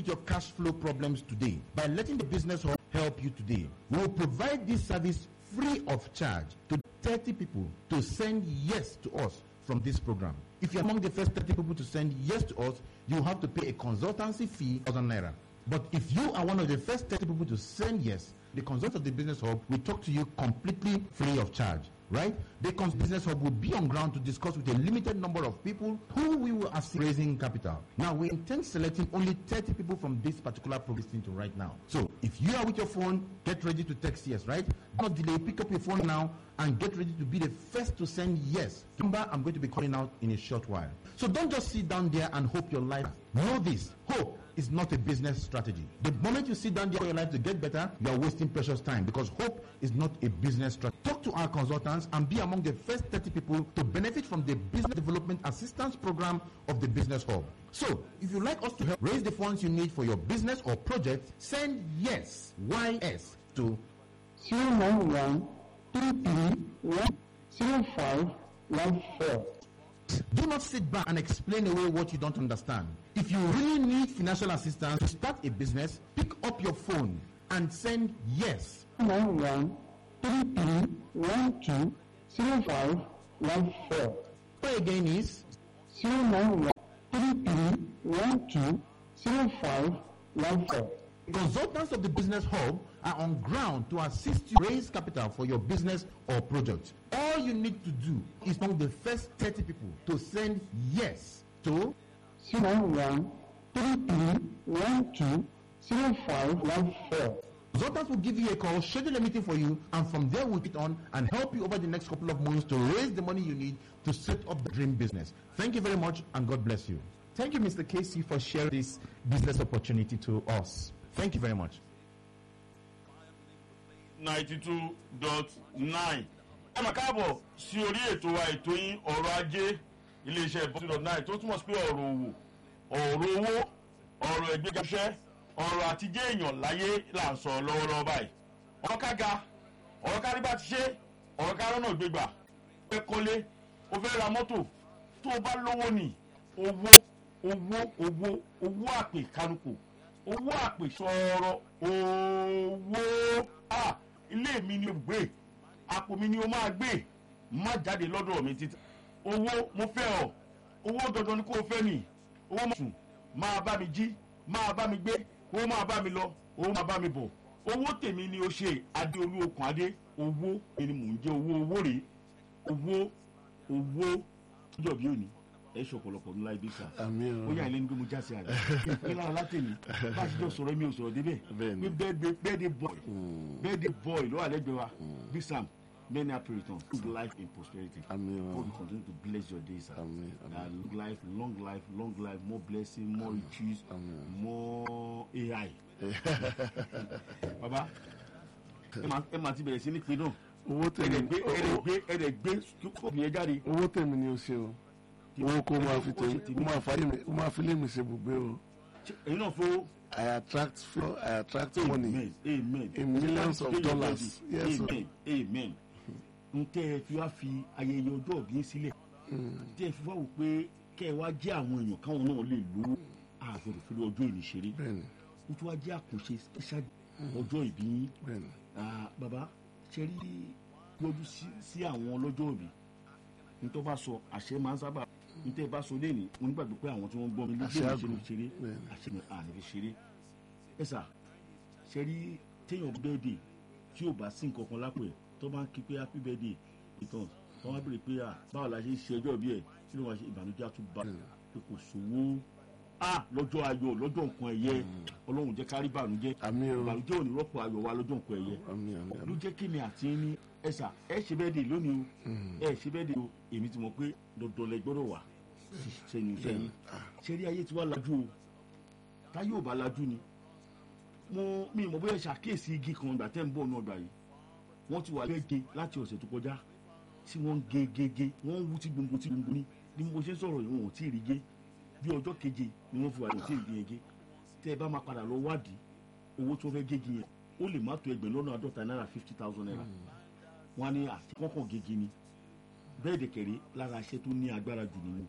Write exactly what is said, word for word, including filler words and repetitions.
your cash flow problems today by letting the Business Hub help you today. We will provide this service free of charge to thirty people to send yes to us from this program. If you're among the first thirty people to send yes to us, you have to pay a consultancy fee of one thousand naira. But if you are one of the first thirty people to send yes, the consultant of the Business Hub will talk to you completely free of charge, right? The Business Hub will be on ground to discuss with a limited number of people who we will assist raising capital. Now, we intend selecting only thirty people from this particular program to right now. So, if you are with your phone, get ready to text yes, right? Do not delay. Pick up your phone now and get ready to be the first to send yes. Number I'm going to be calling out in a short while. So, don't just sit down there and hope your life. Know this. Hope is not a business strategy. The moment you sit down there for your life to get better, you are wasting precious time because hope is not a business strategy. Talk to our consultants and be among the first thirty people to benefit from the Business Development Assistance Program of the Business Hub. So, if you'd like us to help raise the funds you need for your business or project, send yes, Y S, to zero nine one three three one zero five one four. Do not sit back and explain away what you don't understand. If you really need financial assistance to start a business, pick up your phone and send yes. nine one three three one two zero five one four. Play again is zero nine one three three one two zero five one four. Consultants of the Business Hub are on ground to assist you raise capital for your business or project. All you need to do is among the first thirty people to send yes to zero nine one three three one two zero five one four. Consultants will give you a call, schedule a meeting for you, and from there we'll get on and help you over the next couple of months to raise the money you need to set up the dream business. Thank you very much, and God bless you. Thank you, Mister Casey, for sharing this business opportunity to us. Thank you very much. ninety-two dot nine. ẹ mà káàbọ̀ sí orí ètò wa ètò yín ọ̀rọ̀ ajé iléeṣẹ́ ninety-two dot nine tó túmọ̀ sí pé ọ̀rọ̀ òwò ọ̀rọ̀ owó ọ̀rọ̀ ẹgbẹ́gẹ́sẹ́ ọ̀rọ̀ àtijọ́ èèyàn láyé là ń sọ lọ́wọ́lọ́wọ́ báyìí. ọ̀rọ̀ kága ọ̀rọ̀ kárí bá ti ṣe ọ̀rọ̀ kárọ́ náà gbégbà ó fẹ́ kọ́lé ó fẹ́ ra mọ́tò tó o bá lówó ní owó owó owó owó àpè kánukò owó àpè sọ̀rọ̀ owó ah ilé mi ni o gbé àpò mi ni o máa gbé má jáde lọ́dọ̀ mi títí owó mo fẹ́ ọ owó dandan ni kò fẹ́ mi owó máa sùn máa bá mi jí máa bá mi gbé owó máa bá mi lọ owó máa bá mi bọ̀ owó tèmi ni o ṣe adéolú okùn adé owó mi ni mò ń jẹ owó owó rèé owó owó ọjọ́ bí òní ẹ ṣe ọ̀pọ̀lọpọ̀ ńlá ibi sá ó yà ilé ní pé mo já sí àná ìpín lára látẹ̀mí bá a ṣe jọ sọ̀rọ̀ mi ò sọ̀rọ̀ débẹ̀ pé birthday boy birthday boy ló wà lẹ́gbẹ̀ẹ́ wa big sam many happy returns good life and prosperity God will continue to bless your days sir Amen. Amen. long life long life long life more blessing more riches more A I baba ẹ máa ti bẹ̀rẹ̀ sí ní pinnu owó tèmi ẹ̀rẹ̀ gbé ẹ̀rẹ̀ gbé kọ́ọ̀pù yẹn jáde owó tèmi ni o ṣe o owó kó máa fi tèmi kó máa fa yìí kó máa fi lé mi ṣe bùgbé o. èyí náà fowó. I attract flow, I attract money amen amen in millions of dollars. Yes, amen amen. n tẹ́ ẹ fi wá fi ayẹyẹ ọjọ́ òbí sílẹ̀ tẹ́ ẹ fi wá wò pé kẹ́ ẹ wá jẹ́ àwọn èèyàn káwọn náà lè lówó àgbọ̀dọ̀ fi ọjọ́ ìní ṣeré ó tún wá jẹ́ àkànṣe special ọjọ́ ìbí yín bàbá ṣe rí yọjú sí àwọn ọlọ́jọ́ òbí nítorí bá sọ àṣẹ máa ń sábà nítorí bá sọ lẹ́nìí mo nígbàgbọ́ pé àwọn tí wọ́n gbọ́ mi ló gbé ìṣe mi ṣeré àṣẹ mi àní fi ṣeré ẹ sà ṣe rí téèyàn bẹ́ẹ̀dẹ̀ tí ò bá sí nǹkan kan lápò ẹ̀ tó bá ń kí pé happy birthday ìtàn tó wá béèrè pé báwo la ṣe ń ṣe ọjọ́ bí ẹ̀ kí ló máa ṣe ìbànújẹ́ àtúbà pé kò sówó lọ́jọ́ ayọ̀ lọ́jọ́ nǹkan ẹ̀yẹ ọlọ́run jẹ́ kárí ìbànújẹ́ ìbànújẹ́ ò ní rọ́pò ayọ̀ wa lọ́jọ́ nǹkan ẹ̀yẹ ló jẹ́ kí ni àti ní ẹ̀sà ẹ̀ ṣe bẹ́ẹ̀ dé lónìí o ẹ̀ ṣe bẹ́ẹ̀ dé o èmi ti mọ̀ pé dandan lẹ gbọ́dọ̀ wà sẹ́yìn sẹ́yìn ṣe rí ayé tí wàá lajú o táyé ò bá lajú ni mo mi mọ̀ bóyá ṣàkíyèsí igi kan ìgbà tẹ́ ń bọ̀ náà gbà yìí wọ́n ti wà lẹ́gẹ̀ láti ọ̀sẹ̀ tó kọjá tí wọ́n ń ge ge ge wọ́n ń wú tí gbòǹgbò tí gbòǹgbò ní bí mo ṣe ń sọ̀rọ̀ yìí wọn ò tí ì rí gé bí ọjọ́ keje ni wọ́n fi wà ní tí ì rí gé tẹ́ ẹ bá máa padà lọ wádìí owó tí wọ́n fẹ́ gégi yẹn ó lè má tó ẹgbẹ̀rún lọ́nà àádọ́ta náírà fifty thousand naira wọ́n á ní àti kọ́kàn gégi ni bẹ́ẹ̀ dẹ̀kẹ̀rẹ́ lára iṣẹ́ tó ní agbára jù nínú